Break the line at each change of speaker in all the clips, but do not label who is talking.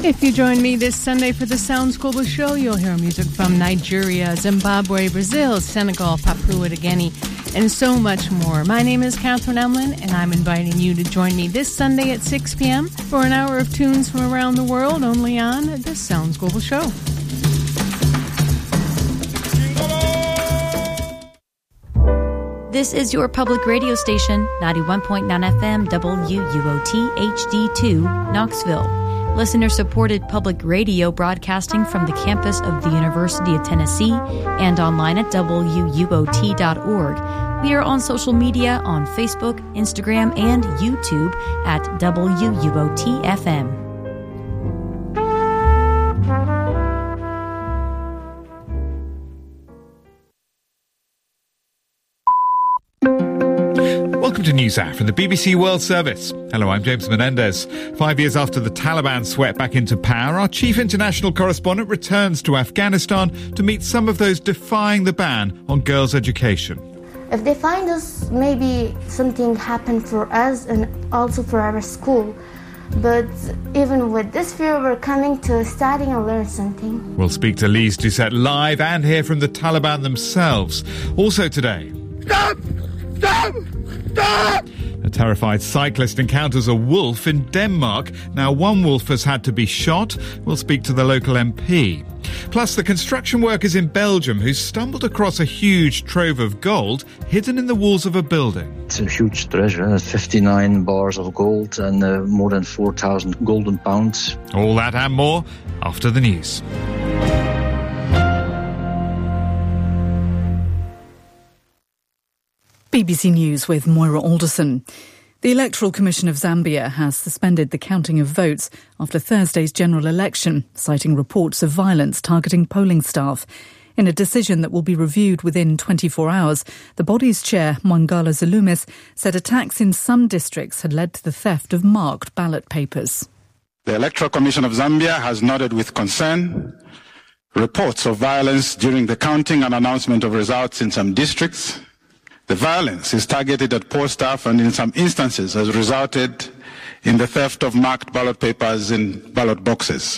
If you join me this Sunday for the Sounds Global Show, you'll hear music from Nigeria, Zimbabwe, Brazil, Senegal, Papua New Guinea, and so much more. My name is Catherine Emlin, and I'm inviting you to join me this Sunday at 6 p.m. for an hour of tunes from around the world, only on the Sounds Global Show.
This is your public radio station, 91.9 FM WUOT HD2, Knoxville. Listener-supported public radio broadcasting from the campus of the University of Tennessee and online at WUOT.org. We are on social media on Facebook, Instagram, and YouTube at WUOT-FM.
Welcome to NewsHour from the BBC World Service. Hello, I'm James Menendez. 5 years after the Taliban swept back into power, our chief international correspondent returns to Afghanistan to meet some of those defying the ban on girls' education.
If they find us, maybe something happened for us and also for our school. But even with this fear, we're coming to study and learn something.
We'll speak to Lise Doucette live and hear from the Taliban themselves. Also today... Stop! Stop! Stop! A terrified cyclist encounters a wolf in Denmark. Now, one wolf has had to be shot. We'll speak to the local MP. Plus, the construction workers in Belgium who stumbled across a huge trove of gold hidden in the walls of a building.
It's a huge treasure, 59 bars of gold and more than 4,000 golden pounds.
All that and more after the news.
BBC News with Moira Alderson. The Electoral Commission of Zambia has suspended the counting of votes after Thursday's general election, citing reports of violence targeting polling staff. In a decision that will be reviewed within 24 hours, the body's chair, Mwangala Zalumis, said attacks in some districts had led to the theft of marked ballot papers.
The Electoral Commission of Zambia has noted with concern reports of violence during the counting and announcement of results in some districts. The violence is targeted at poll staff and in some instances has resulted in the theft of marked ballot papers in ballot boxes.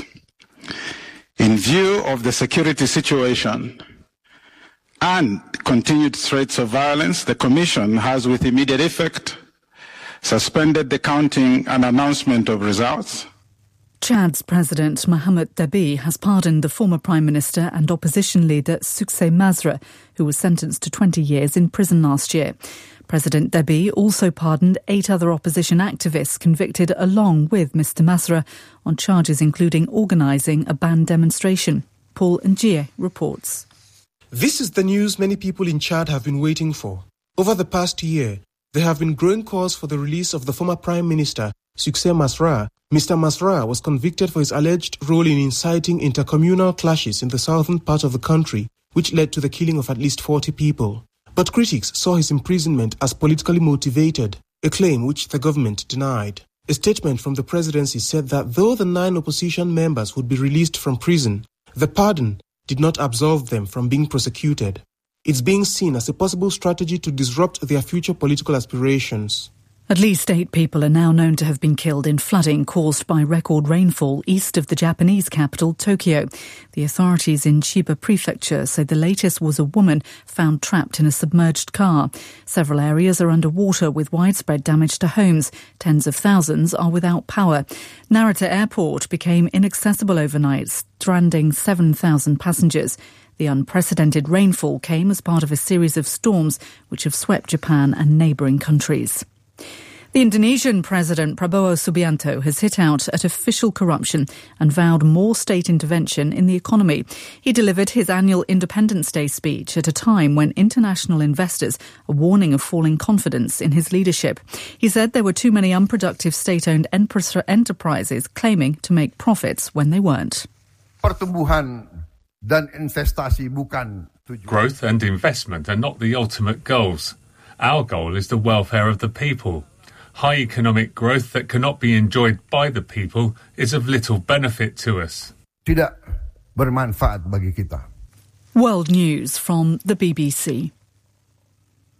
In view of the security situation and continued threats of violence, the Commission has with immediate effect suspended the counting and announcement of results.
Chad's President Mohamed Deby has pardoned the former Prime Minister and opposition leader Suksay Masra, who was sentenced to 20 years in prison last year. President Deby also pardoned 8 other opposition activists convicted along with Mr Masra on charges including organising a banned demonstration. Paul Njie reports.
This is the news many people in Chad have been waiting for. Over the past year, there have been growing calls for the release of the former Prime Minister, Suksay Masra. Mr. Masra was convicted for his alleged role in inciting intercommunal clashes in the southern part of the country, which led to the killing of at least 40 people. But critics saw his imprisonment as politically motivated, a claim which the government denied. A statement from the presidency said that though the 9 opposition members would be released from prison, the pardon did not absolve them from being prosecuted. It's being seen as a possible strategy to disrupt their future political aspirations.
At least 8 people are now known to have been killed in flooding caused by record rainfall east of the Japanese capital, Tokyo. The authorities in Chiba Prefecture say the latest was a woman found trapped in a submerged car. Several areas are underwater with widespread damage to homes. Tens of thousands are without power. Narita Airport became inaccessible overnight, stranding 7,000 passengers. The unprecedented rainfall came as part of a series of storms which have swept Japan and neighbouring countries. The Indonesian President Prabowo Subianto has hit out at official corruption and vowed more state intervention in the economy. He delivered his annual Independence Day speech at a time when international investors are warning of falling confidence in his leadership. He said there were too many unproductive state-owned enterprises claiming to make profits when they weren't.
Growth and investment are not the ultimate goals. Our goal is the welfare of the people. High economic growth that cannot be enjoyed by the people is of little benefit to us.
World News from the BBC.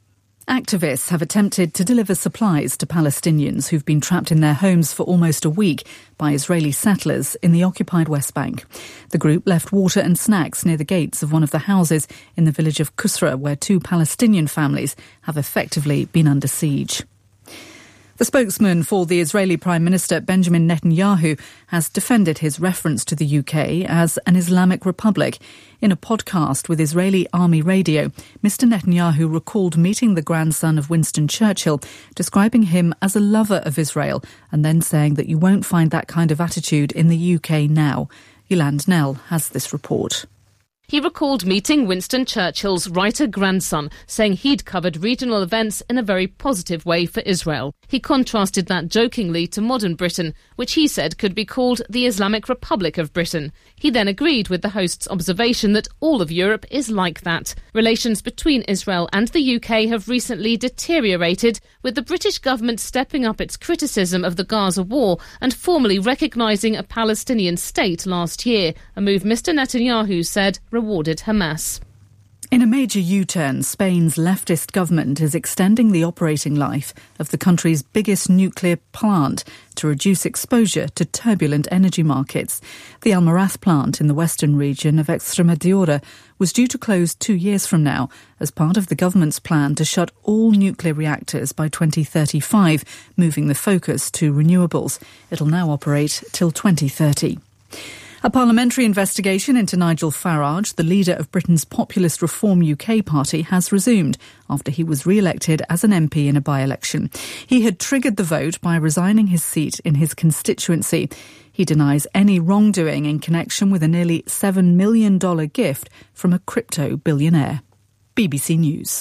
Activists have attempted to deliver supplies to Palestinians who've been trapped in their homes for almost a week by Israeli settlers in the occupied West Bank. The group left water and snacks near the gates of one of the houses in the village of Kusra, where 2 Palestinian families have effectively been under siege. The spokesman for the Israeli Prime Minister Benjamin Netanyahu has defended his reference to the UK as an Islamic Republic. In a podcast with Israeli Army Radio, Mr. Netanyahu recalled meeting the grandson of Winston Churchill, describing him as a lover of Israel, and then saying that you won't find that kind of attitude in the UK now. Yolande Nell has this report.
He recalled meeting Winston Churchill's writer grandson, saying he'd covered regional events in a very positive way for Israel. He contrasted that jokingly to modern Britain, which he said could be called the Islamic Republic of Britain. He then agreed with the host's observation that all of Europe is like that. Relations between Israel and the UK have recently deteriorated, with the British government stepping up its criticism of the Gaza war and formally recognising a Palestinian state last year, a move Mr. Netanyahu said rewarded Hamas.
In a major U-turn, Spain's leftist government is extending the operating life of the country's biggest nuclear plant to reduce exposure to turbulent energy markets. The Almaraz plant in the western region of Extremadura was due to close 2 years from now as part of the government's plan to shut all nuclear reactors by 2035, moving the focus to renewables. It'll now operate till 2030. A parliamentary investigation into Nigel Farage, the leader of Britain's Populist Reform UK party, has resumed after he was re-elected as an MP in a by-election. He had triggered the vote by resigning his seat in his constituency. He denies any wrongdoing in connection with a nearly $7 million gift from a crypto billionaire. BBC News.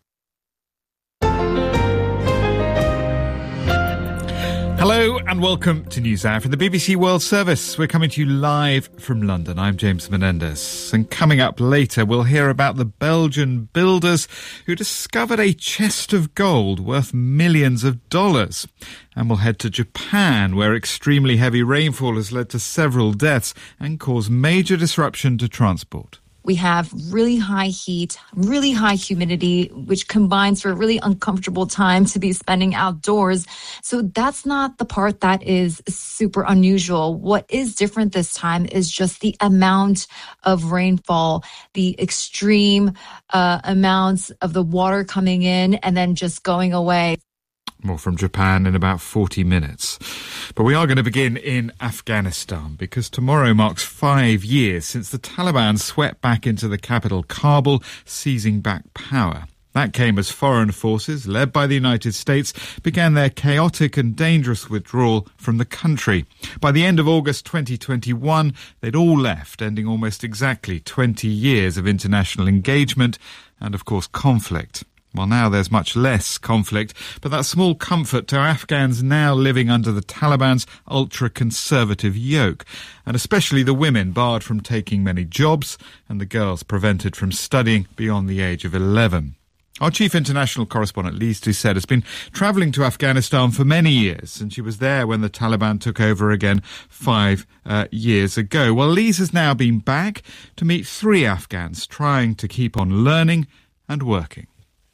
Hello and welcome to NewsHour from the BBC World Service. We're coming to you live from London. I'm James Menendez. And coming up later, we'll hear about the Belgian builders who discovered a chest of gold worth millions of dollars. And we'll head to Japan, where extremely heavy rainfall has led to several deaths and caused major disruption to transport.
We have really high heat, really high humidity, which combines for a really uncomfortable time to be spending outdoors. So that's not the part that is super unusual. What is different this time is just the amount of rainfall, the extreme amounts of the water coming in and then just going away.
More from Japan in about 40 minutes. But we are going to begin in Afghanistan because tomorrow marks 5 years since the Taliban swept back into the capital, Kabul, seizing back power. That came as foreign forces, led by the United States, began their chaotic and dangerous withdrawal from the country. By the end of August 2021, they'd all left, ending almost exactly 20 years of international engagement and, of course, conflict. Well, now there's much less conflict, but that small comfort to Afghans now living under the Taliban's ultra-conservative yoke, and especially the women barred from taking many jobs and the girls prevented from studying beyond the age of 11. Our chief international correspondent, Lise Doucet, has been travelling to Afghanistan for many years, and she was there when the Taliban took over again 5 years ago. Well, Lise has now been back to meet 3 Afghans trying to keep on learning and working.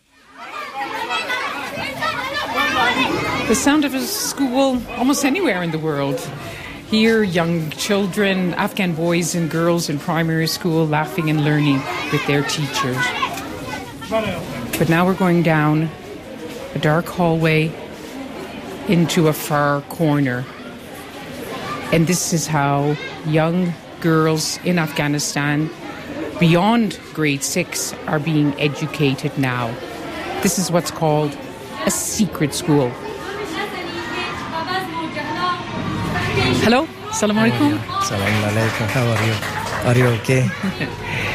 The sound of a school almost anywhere in the world. Here, young children, Afghan boys and girls in primary school laughing and learning with their teachers. But now we're going down a dark hallway into a far corner. And this is how young girls in Afghanistan beyond grade 6 are being educated now. This is what's called a secret school. Hello, Assalamu alaikum.
Assalamu alaikum. How are you? Are you okay?